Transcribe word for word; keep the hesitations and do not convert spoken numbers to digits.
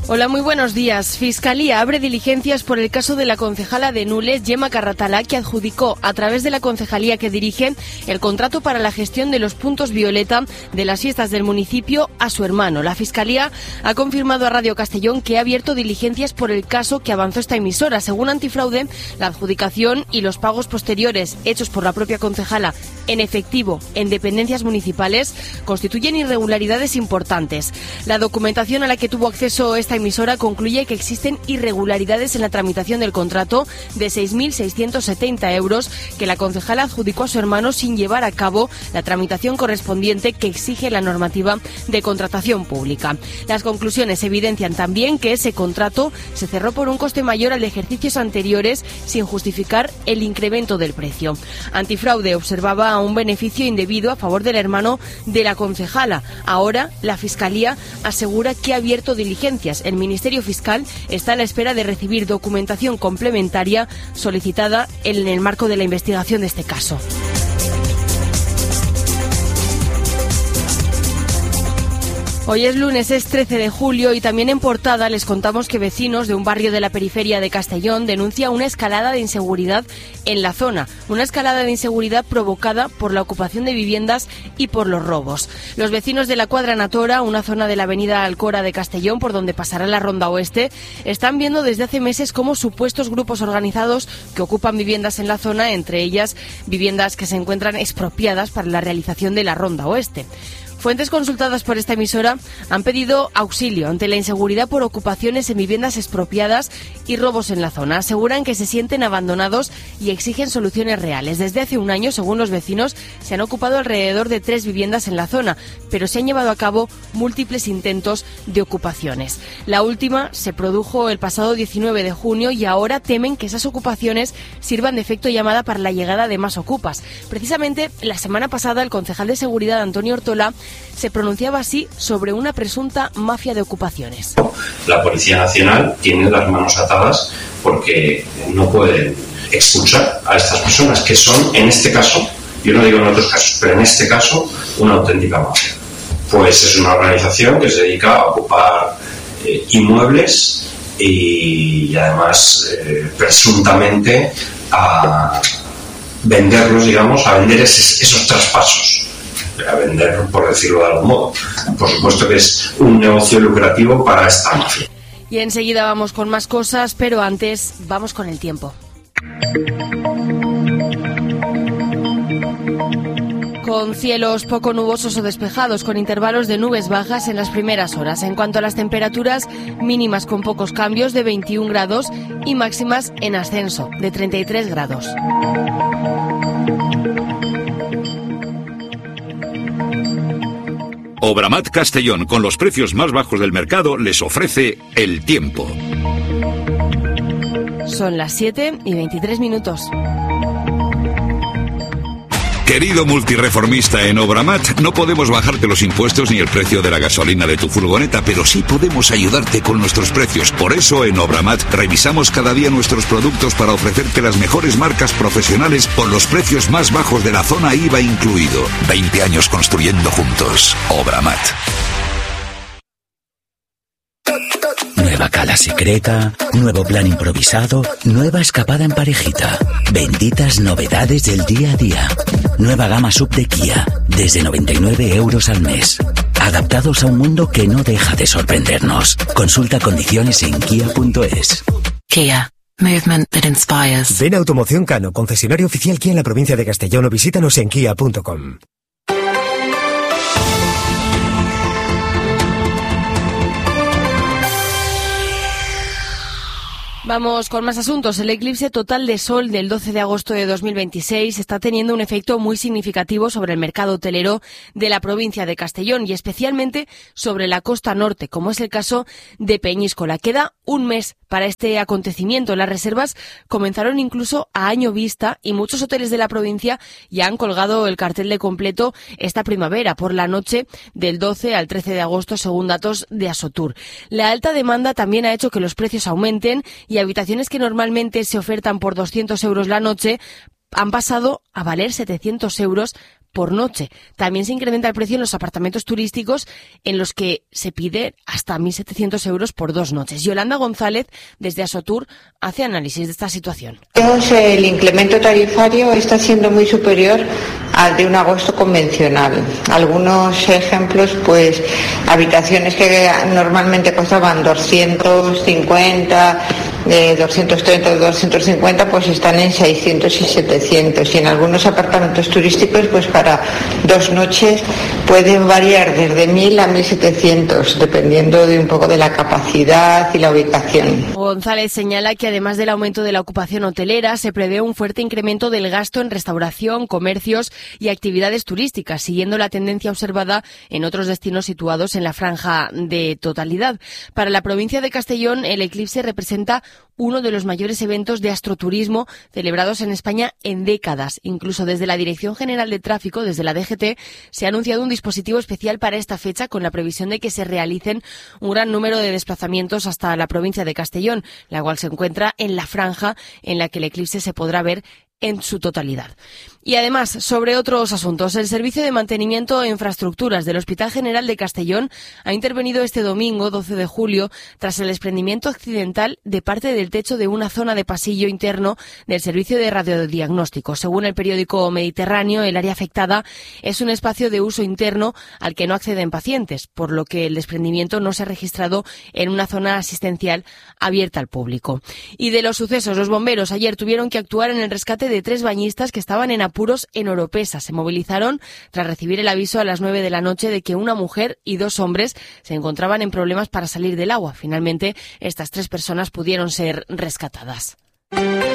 Hola, muy buenos días. Fiscalía abre diligencias por el caso de la concejala de Nules, Gemma Carratalá, que adjudicó a través de la concejalía que dirige el contrato para la gestión de los puntos violeta de las fiestas del municipio a su hermano. La Fiscalía ha confirmado a Radio Castellón que ha abierto diligencias por el caso que avanzó esta emisora. Según Antifraude, la adjudicación y los pagos posteriores hechos por la propia concejala en efectivo en dependencias municipales constituyen irregularidades importantes. La documentación a la que tuvo acceso esta emisora concluye que existen irregularidades en la tramitación del contrato de seis mil seiscientos setenta euros que la concejala adjudicó a su hermano sin llevar a cabo la tramitación correspondiente que exige la normativa de contratación pública. Las conclusiones evidencian también que ese contrato se cerró por un coste mayor al de ejercicios anteriores sin justificar el incremento del precio. Antifraude observaba un beneficio indebido a favor del hermano de la concejala. Ahora la Fiscalía asegura que ha abierto diligencias. El Ministerio Fiscal está a la espera de recibir documentación complementaria solicitada en el marco de la investigación de este caso. Hoy es lunes, es trece de julio y también en portada les contamos que vecinos de un barrio de la periferia de Castellón denuncian una escalada de inseguridad en la zona. Una escalada de inseguridad provocada por la ocupación de viviendas y por los robos. Los vecinos de la Cuadra Natora, una zona de la avenida Alcora de Castellón por donde pasará la Ronda Oeste, están viendo desde hace meses cómo supuestos grupos organizados que ocupan viviendas en la zona, entre ellas viviendas que se encuentran expropiadas para la realización de la Ronda Oeste. Fuentes consultadas por esta emisora han pedido auxilio ante la inseguridad por ocupaciones en viviendas expropiadas y robos en la zona. Aseguran que se sienten abandonados y exigen soluciones reales. Desde hace un año, según los vecinos, se han ocupado alrededor de tres viviendas en la zona, pero se han llevado a cabo múltiples intentos de ocupaciones. La última se produjo el pasado diecinueve de junio y ahora temen que esas ocupaciones sirvan de efecto llamada para la llegada de más ocupas. Precisamente la semana pasada el concejal de Seguridad, Antonio Ortola, se pronunciaba así sobre una presunta mafia de ocupaciones. La Policía Nacional tiene las manos atadas porque no pueden expulsar a estas personas que son, en este caso, yo no digo en otros casos, pero en este caso, una auténtica mafia. Pues es una organización que se dedica a ocupar eh, inmuebles y además eh, presuntamente a venderlos, digamos, a vender esos, esos traspasos. A vender, por decirlo de algún modo. Por supuesto que es un negocio lucrativo para esta mafia. Y enseguida vamos con más cosas, pero antes vamos con el tiempo. Con cielos poco nubosos o despejados, con intervalos de nubes bajas en las primeras horas. En cuanto a las temperaturas, mínimas con pocos cambios de veintiún grados y máximas en ascenso de treinta y tres grados. Obramat Castellón, con los precios más bajos del mercado, les ofrece el tiempo. Son las siete y veintitrés minutos. Querido multireformista en Obramat, no podemos bajarte los impuestos ni el precio de la gasolina de tu furgoneta, pero sí podemos ayudarte con nuestros precios. Por eso en Obramat revisamos cada día nuestros productos para ofrecerte las mejores marcas profesionales con los precios más bajos de la zona I V A incluido. veinte años construyendo juntos. Obramat. Nueva cala secreta, nuevo plan improvisado, nueva escapada en parejita. Benditas novedades del día a día. Nueva gama sub de Kia, desde noventa y nueve euros al mes. Adaptados a un mundo que no deja de sorprendernos. Consulta condiciones en kia punto es. Kia. Movement that inspires. Ven a Automoción Cano, concesionario oficial Kia en la provincia de Castellón, o visítanos en kia punto com. Vamos con más asuntos. El eclipse total de sol del doce de agosto de dos mil veintiséis está teniendo un efecto muy significativo sobre el mercado hotelero de la provincia de Castellón y especialmente sobre la costa norte, como es el caso de Peñíscola. Queda un mes para este acontecimiento. Las reservas comenzaron incluso a año vista y muchos hoteles de la provincia ya han colgado el cartel de completo esta primavera por la noche del doce al trece de agosto, según datos de Asotur. La alta demanda también ha hecho que los precios aumenten y habitaciones que normalmente se ofertan por doscientos euros la noche han pasado a valer setecientos euros por noche. También se incrementa el precio en los apartamentos turísticos, en los que se pide hasta mil setecientos euros por dos noches. Yolanda González, desde Asotur, hace análisis de esta situación. El incremento tarifario está siendo muy superior al de un agosto convencional. Algunos ejemplos, pues habitaciones que normalmente costaban doscientos cincuenta, eh, doscientos treinta, doscientos cincuenta, pues están en seiscientos y setecientos. Y en algunos apartamentos turísticos, pues para dos noches pueden variar desde mil a mil setecientos, dependiendo de un poco de la capacidad y la ubicación. González señala que además del aumento de la ocupación hotelera, se prevé un fuerte incremento del gasto en restauración, comercios y actividades turísticas, siguiendo la tendencia observada en otros destinos situados en la franja de totalidad. Para la provincia de Castellón, el eclipse representa uno de los mayores eventos de astroturismo celebrados en España en décadas. Incluso desde la Dirección General de Tráfico, desde la D G T, se ha anunciado un dispositivo especial para esta fecha, con la previsión de que se realicen un gran número de desplazamientos hasta la provincia de Castellón, la cual se encuentra en la franja en la que el eclipse se podrá ver en su totalidad. Y además, sobre otros asuntos, el Servicio de Mantenimiento e Infraestructuras del Hospital General de Castellón ha intervenido este domingo, doce de julio, tras el desprendimiento accidental de parte del techo de una zona de pasillo interno del Servicio de Radiodiagnóstico. Según el periódico Mediterráneo, el área afectada es un espacio de uso interno al que no acceden pacientes, por lo que el desprendimiento no se ha registrado en una zona asistencial abierta al público. Y de los sucesos, los bomberos ayer tuvieron que actuar en el rescate de tres bañistas que estaban en apuros en Oropesa. Se movilizaron tras recibir el aviso a las nueve de la noche de que una mujer y dos hombres se encontraban en problemas para salir del agua. Finalmente, estas tres personas pudieron ser rescatadas.